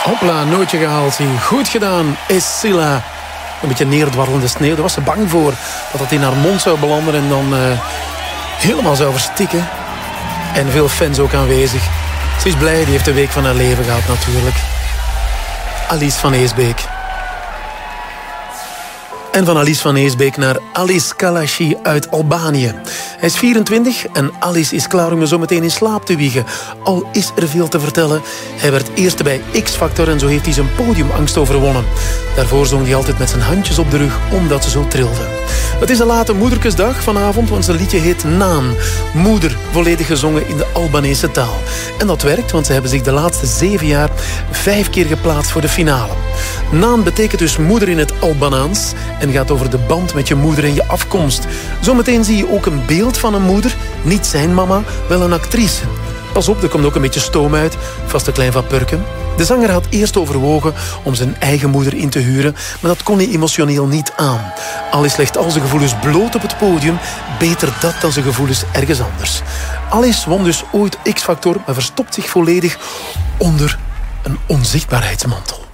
Hopla, nootje gehaald. Goed gedaan, Escilla. Een beetje neerdwarrelende sneeuw. Daar was ze bang voor dat het in haar mond zou belanden en dan helemaal zou verstikken. En veel fans ook aanwezig. Ze is blij, die heeft de week van haar leven gehad natuurlijk. Alice van Heesbeek. En van Alice van Heesbeek naar Alice Kalashi uit Albanië. Hij is 24 en Alice is klaar om je zo meteen in slaap te wiegen. Al is er veel te vertellen. Hij werd eerste bij X-Factor en zo heeft hij zijn podiumangst overwonnen. Daarvoor zong hij altijd met zijn handjes op de rug omdat ze zo trilde. Het is een late moederkesdag vanavond, want zijn liedje heet Naan. Moeder, volledig gezongen in de Albanese taal. En dat werkt, want ze hebben zich de laatste 7 jaar 5 keer geplaatst voor de finale. Naan betekent dus moeder in het Albanaans en gaat over de band met je moeder en je afkomst. Zometeen zie je ook een beeld van een moeder, niet zijn mama, wel een actrice. Pas op, er komt ook een beetje stoom uit, vast een klein vapurken. De zanger had eerst overwogen om zijn eigen moeder in te huren, maar dat kon hij emotioneel niet aan. Alice legt al zijn gevoelens bloot op het podium, beter dat dan zijn gevoelens ergens anders. Alice won dus ooit X-Factor, maar verstopt zich volledig onder een onzichtbaarheidsmantel.